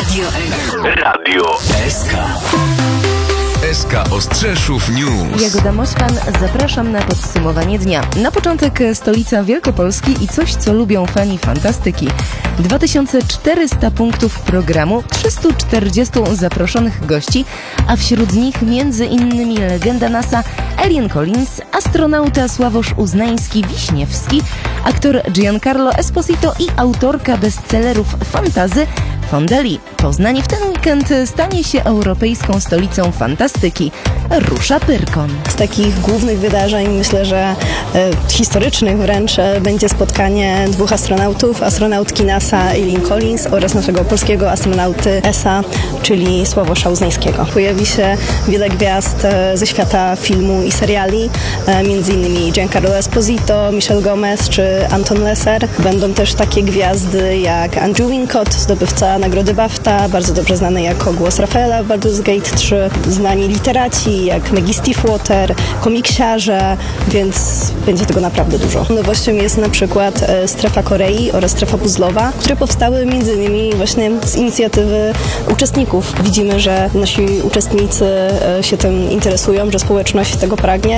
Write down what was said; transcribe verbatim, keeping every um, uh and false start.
Radio Eger. Radio S K. S K Ostrzeszów News. Jagoda Mośpan, zapraszam na podsumowanie dnia. Na początek stolica Wielkopolski i coś, co lubią fani fantastyki. dwa tysiące czterysta punktów programu, trzystu czterdziestu zaproszonych gości, a wśród nich między innymi legenda NASA Alien Collins, astronauta Sławosz Uznański-Wiśniewski, aktor Giancarlo Esposito i autorka bestsellerów fantasy Fonda Lee. Poznań w ten weekend stanie się europejską stolicą fantastyki. Rusza Pyrkon. Z takich głównych wydarzeń myślę, że e, historycznych wręcz e, będzie spotkanie dwóch astronautów, astronautki NASA Alien Collins oraz naszego polskiego astronauty E S A, czyli Sławosza Uznańskiego. Pojawi się wiele gwiazd e, ze świata filmu i seriali, e, między innymi Giancarlo Esposito, Michelle Gomez czy Anton Lesser. Będą też takie gwiazdy jak Andrew Wincott, zdobywca nagrody BAFTA, bardzo dobrze znany jako głos Rafaela w Baldur's Gate trzy, znani literaci jak Maggie Stiefwater, komiksiarze, więc będzie tego naprawdę dużo. Nowością jest na przykład e, Strefa Korei oraz Strefa Puzzlowa, które powstały między innymi właśnie z inicjatywy uczestników. Widzimy, że nasi uczestnicy e, się tym interesują, że społeczność tego pragnie.